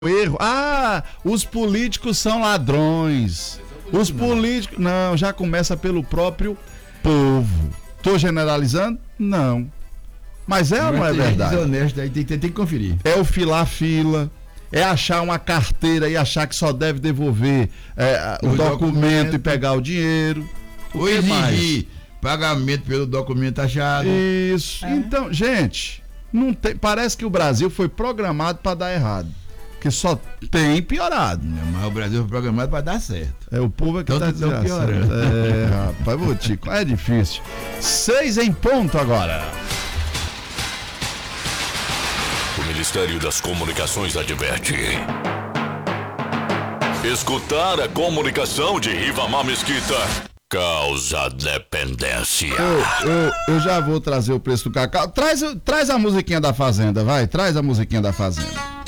erro. Ah, os políticos são ladrões. Os políticos. Não, já começa pelo próprio povo. Tô generalizando? Não. Mas é ou não é verdade? Desonesto, aí tem que conferir. É o filar-fila. É achar uma carteira e achar que só deve devolver o documento e pegar o dinheiro. Ou exigir pagamento pelo documento achado. Isso. Então, gente, não tem, parece que o Brasil foi programado para dar errado. Que só tem piorado. Mas o Brasil foi programado para dar certo. É o povo é que está piorando. Rapaz, vou te... é difícil. 6 em ponto agora. O Ministério das Comunicações adverte. Escutar a comunicação de Rivamar Mesquita causa dependência. Eu já vou trazer o preço do cacau. Traz a musiquinha da Fazenda, vai. Traz a musiquinha da Fazenda.